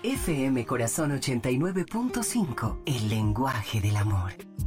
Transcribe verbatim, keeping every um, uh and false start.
F M Corazón ochenta y nueve punto cinco, el lenguaje del amor.